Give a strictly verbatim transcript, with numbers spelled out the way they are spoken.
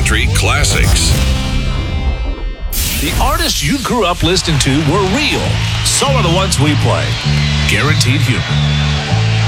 country classics. The artists you grew up listening to were real. So are the ones we play. Guaranteed Human.